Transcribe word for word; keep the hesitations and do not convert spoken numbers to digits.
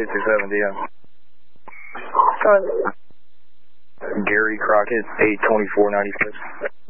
eight six seven D M. Oh, Gary Crockett, eight twenty-four ninety-six.